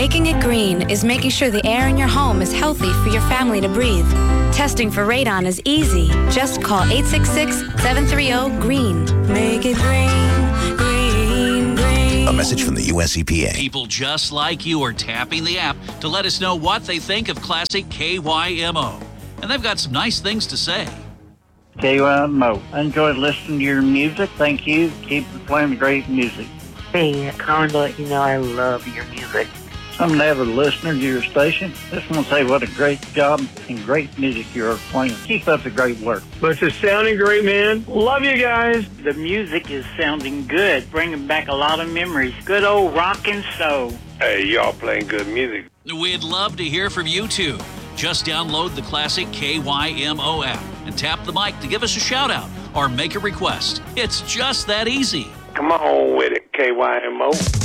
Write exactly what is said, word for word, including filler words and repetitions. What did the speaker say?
Making it green is making sure the air in your home is healthy for your family to breathe. Testing for radon is easy. Just call eight six six, seven three zero, GREEN. Make it green, green, green. A message from the U S E P A. People just like you are tapping the app to let us know what they think of classic K Y M O. And they've got some nice things to say. K Y M O. I enjoyed listening to your music. Thank you. Keep playing great music. Hey, I calling to let you know I love your music. I'm an avid listener to your station. Just want to say what a great job and great music you're playing. Keep up the great work. But it's sounding great, man. Love you guys. The music is sounding good, bringing back a lot of memories. Good old rock and soul. Hey, y'all playing good music. We'd love to hear from you, too. Just download the classic K Y M O app and tap the mic to give us a shout-out or make a request. It's just that easy. Come on with it, K Y M O.